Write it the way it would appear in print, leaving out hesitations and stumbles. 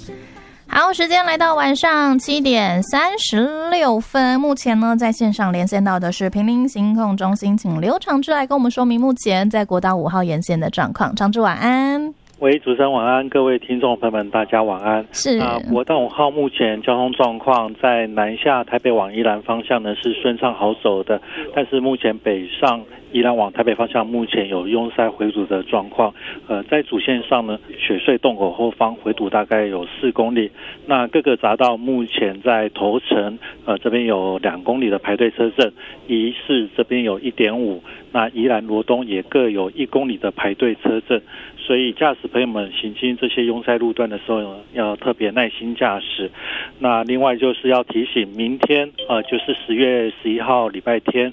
好，时间来到晚上7:36，目前呢在线上连线到的是坪林行控中心，请刘长治来跟我们说明目前在国道5号沿线的状况。长治晚安。 喂，主持人晚安，各位听众朋友们，大家晚安。 是国道5号目前交通状况在南下台北往宜兰方向呢是顺畅好走的，但是目前北上宜兰往台北方向目前有拥塞回堵的状况。在主线上呢，雪隧洞口后方回堵大概有4公里。那各个匝道目前在头城这边有2公里的排队车阵，宜市这边有 1.5， 那宜兰罗东也各有1公里的排队车阵。所以驾驶朋友们行经这些拥塞路段的时候要特别耐心驾驶。那另外就是要提醒，明天就是10月11号礼拜天